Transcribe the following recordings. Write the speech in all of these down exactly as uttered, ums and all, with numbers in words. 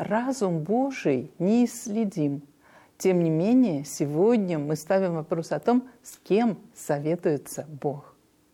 разум Божий неисследим. Тем не менее, сегодня мы ставим вопрос о том, с кем советуется Бог.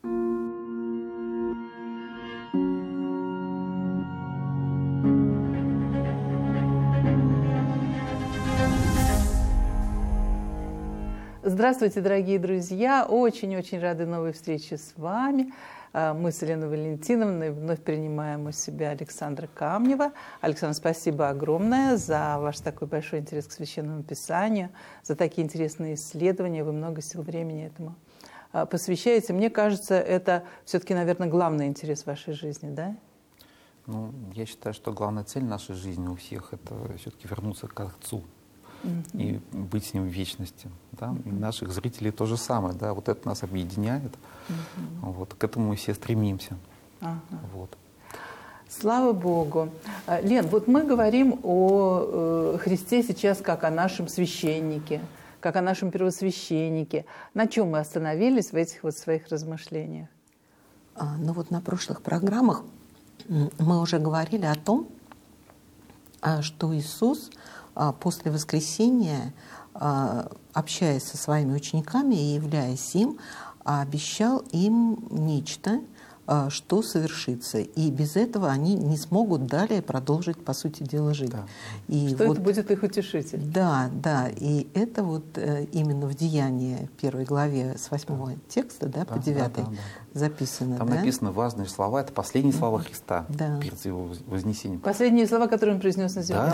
Здравствуйте, дорогие друзья! Очень-очень рады новой встрече с вами. Мы с Еленой Валентиновной вновь принимаем у себя Александра Камнева. Александр, спасибо огромное за ваш такой большой интерес к Священному Писанию, за такие интересные исследования. Вы много сил времени этому посвящаете. Мне кажется, это все-таки, наверное, главный интерес вашей жизни, да? Ну, я считаю, что главная цель нашей жизни у всех — это все-таки вернуться к Отцу. Mm-hmm. И быть с ним в вечности. Да? Mm-hmm. И наших зрителей то же самое. Да? Вот это нас объединяет. Mm-hmm. Вот. К этому мы все стремимся. Uh-huh. Вот. Слава Богу. Лен, вот мы говорим о э, Христе сейчас как о нашем священнике, как о нашем первосвященнике. На чем мы остановились в этих вот своих размышлениях? А, ну вот на прошлых программах мы уже говорили о том, что Иисус после воскресения, общаясь со своими учениками и являясь им, обещал им нечто, что совершится. И без этого они не смогут далее продолжить, по сути дела, жить. Да. И что вот, это будет их утешитель. Да, да. И это вот именно в Деянии первой главе с восьмого да. текста да, да, по девятый да, да, да. записано. Там да? написаны важные слова. Это последние слова Христа да. перед его вознесением. Последние слова, которые он произнес на земле. Да,